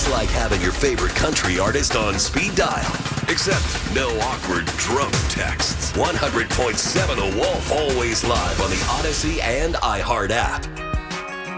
It's like having your favorite country artist on speed dial. Except no awkward drunk texts. 100.7 The Wolf, always live on the Odyssey and iHeart app.